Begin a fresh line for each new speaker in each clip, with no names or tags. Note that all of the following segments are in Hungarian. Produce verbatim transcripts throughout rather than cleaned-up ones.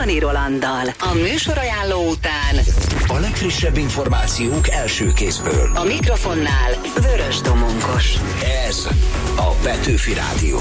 Csani Rolanddal. A műsorajánló után
a legfrissebb információk első kézből.
a mikrofonnál Vörös Domongos.
Ez a Petőfi Rádió.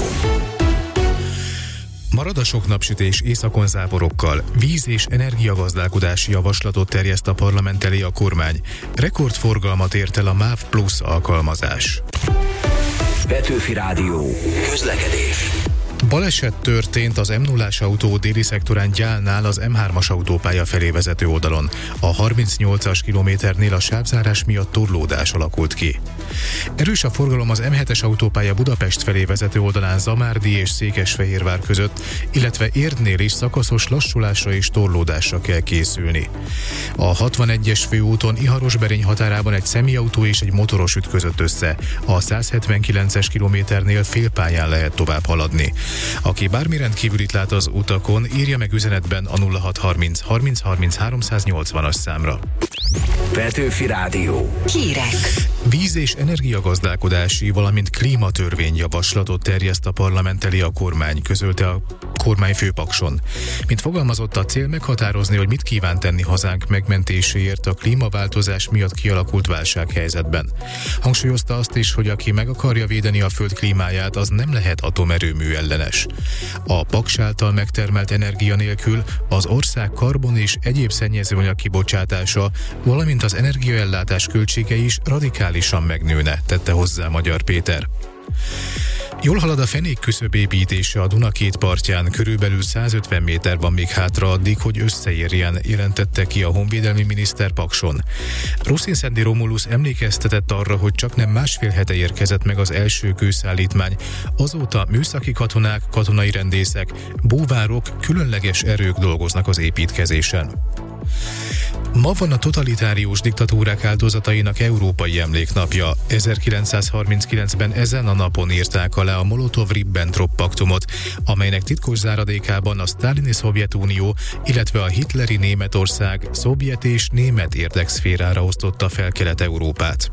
Marad a sok napsütés északon záporokkal. Víz- és energiagazdálkodási javaslatot terjeszt a parlament elé a kormány. Rekordforgalmat ért el a MÁV Plus alkalmazás.
Petőfi Rádió. Közlekedés.
Baleset történt az em nullás autó déli szektorán Gyálnál az em hármas autópálya felé vezető oldalon. A harmincnyolcas kilométernél a sávzárás miatt torlódás alakult ki. Erős a forgalom az em hetes autópálya Budapest felé vezető oldalán Zamárdi és Székesfehérvár között, illetve Érdnél is szakaszos lassulásra és torlódásra kell készülni. A hatvanegyes főúton Iharosberény határában egy személyautó és egy motoros ütközött össze. A százhetvenkilences kilométernél félpályán lehet tovább haladni. Aki bármi rendkívülit lát az utakon, írja meg üzenetben a nulla hat harminc harminc harminc háromszáznyolcvanas számra.
Petőfi Rádió.
Hírek.
Víz- és energiagazdálkodási, valamint klímatörvényjavaslatot terjeszt a parlament elé a kormány, közölte a kormányfő Pakson. Mint fogalmazott, a cél meghatározni, hogy mit kíván tenni hazánk megmentéséért a klímaváltozás miatt kialakult válsághelyzetben. Hangsúlyozta azt is, hogy aki meg akarja védeni a föld klímáját, az nem lehet atomerőmű ellenes. A Paks által megtermelt energia nélkül az ország karbon és egyéb szennyezőanyag kibocsátása, valamint az energiaellátás költsége is radikálisan megnőne, tette hozzá Magyar Péter. Jól halad a fenék küszöb építése a Duna két partján, körülbelül százötven méter van még hátra addig, hogy összeérjen, jelentette ki a honvédelmi miniszter Pakson. Ruszin-Szendi Romulus emlékeztetett arra, hogy csaknem másfél hete érkezett meg az első kőszállítmány, azóta műszaki katonák, katonai rendészek, búvárok, különleges erők dolgoznak az építkezésen. Ma van a totalitárius diktatúrák áldozatainak európai emléknapja. ezerkilencszázharminckilencben ezen a napon írták alá a Molotov-Ribbentrop paktumot, amelynek titkos záradékában a sztálini Szovjetunió, illetve a hitleri Németország szovjet és német érdekszférára osztotta fel Kelet-Európát.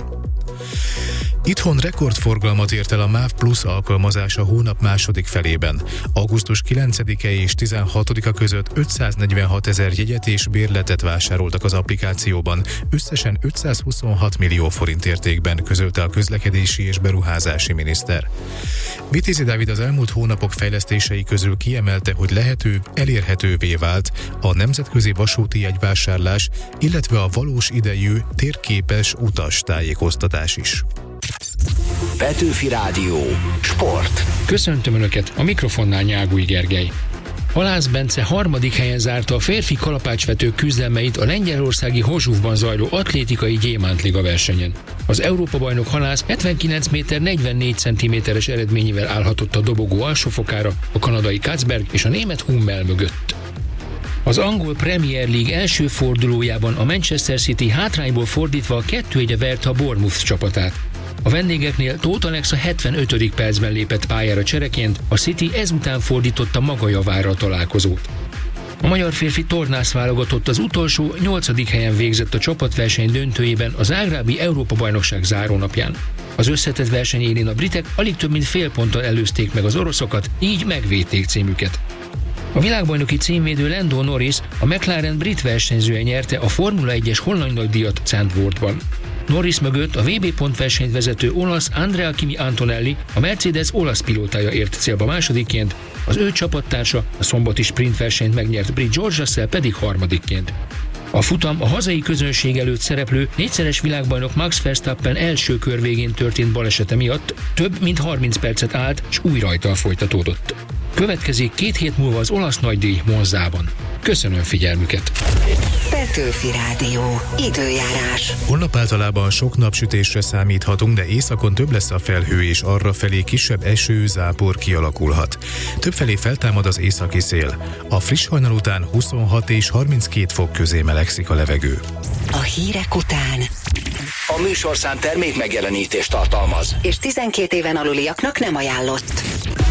Itthon rekordforgalmat ért el a MÁV Plus alkalmazás a hónap második felében. augusztus kilencedike és tizenhatodika között ötszáznegyvenhat ezer jegyet és bérletet vásároltak az applikációban, összesen ötszázhuszonhat millió forint értékben, közölte a közlekedési és beruházási miniszter. Vitézi Dávid az elmúlt hónapok fejlesztései közül kiemelte, hogy lehető, elérhetővé vált a nemzetközi vasúti jegyvásárlás, illetve a valós idejű, térképes utastájékoztatás is.
Petőfi Rádió. Sport.
Köszöntöm Önöket, a mikrofonnál Nyágúj Gergely. Halász Bence harmadik helyen zárta a férfi kalapácsvetők küzdelmeit a lengyelországi Hozsúvban zajló atlétikai gyémántliga versenyen. Az Európa-bajnok Halász hetvenkilenc méter negyvennégy centiméteres eredményével állhatott a dobogó alsófokára, a kanadai Katzberg és a német Hummel mögött. Az angol Premier League első fordulójában a Manchester City hátrányból fordítva kettő egyre verte a Bournemouth csapatát. A vendégeknél Tóth Alex a hetvenötödik percben lépett pályára csereként, a City ezután fordította maga javára a találkozót. A magyar férfi tornász válogatott az utolsó, nyolcadik helyen végzett a csapatverseny döntőjében a zágrábi Európa-bajnokság zárónapján. Az összetett verseny élén a britek alig több mint fél ponttal előzték meg az oroszokat, így megvédték címüket. A világbajnoki címvédő Lando Norris, a McLaren brit versenyzője nyerte a Formula egyes holland nagydíjat Zandvoortban. Norris mögött a vé bé pontversenyt vezető olasz Andrea Kimi Antonelli, a Mercedes olasz pilótája ért célba másodikként, az ő csapattársa, a szombati sprintversenyt megnyert brit George Russell pedig harmadikként. A futam a hazai közönség előtt szereplő négyszeres világbajnok Max Verstappen első kör végén történt balesete miatt több mint harminc percet állt, s új rajttal folytatódott. Következik két hét múlva az olasz nagydíj Monzában. Köszönöm figyelmüket!
Petőfi Rádió. Időjárás.
Holnap általában sok napsütésre számíthatunk, de északon több lesz a felhő, és arrafelé kisebb eső, zápor kialakulhat. Többfelé feltámad az északi szél. A friss hajnal után huszonhat és harminckét fok közé melegszik a levegő.
A hírek után
A műsorszám termék megjelenítést tartalmaz,
és tizenkét éven aluliaknak nem ajánlott.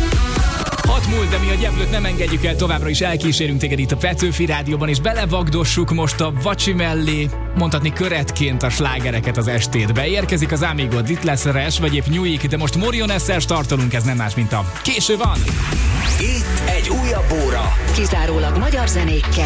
Hat múlt, de mi a gyeplőt nem engedjük el, továbbra is elkísérünk téged itt a Petőfi Rádióban, és belevagdossuk most a vacsi mellé, mondhatni köretként a slágereket az estétbe. Érkezik az Amigo, itt lesz Res, vagy épp Newik, de most Morionessel startolunk, ez nem más, mint a Késő van!
Itt egy újabb óra.
Kizárólag magyar zenékkel.